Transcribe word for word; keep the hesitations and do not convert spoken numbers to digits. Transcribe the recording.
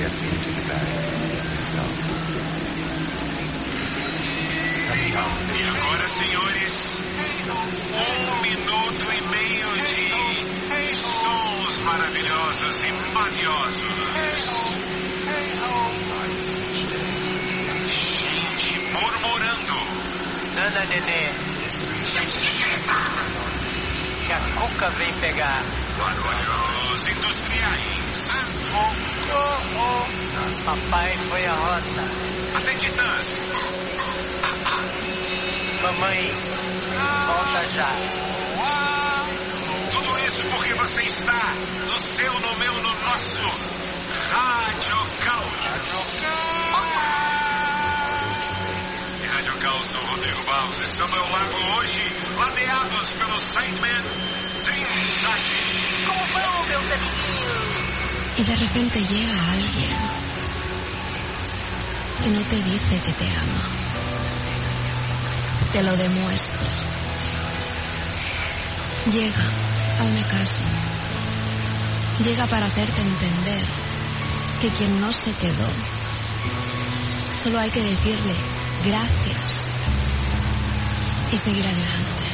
Jesse into the bag and stop. E agora, senhores, um minuto e meio de sons maravilhosos e maniosos. Gente murmurando. Nana, nenê. Que a cuca vem pegar. Barulhos industriais. Oh, oh, oh. Papai foi à roça. Até titãs. Mamãe, volta já. Tudo isso porque você está no seu, no meu, no nosso Rádio Caos. E Rádio Caos são Rodrigo Barros e Samuel Lago hoje, ladeados pelo Sideman Trindade. Como vão, meus amiguinhos? Y de repente llega alguien que no te dice que te ama. Te lo demuestra. Llega, hazme caso. Llega para hacerte entender que quien no se quedó, solo hay que decirle gracias y seguir adelante.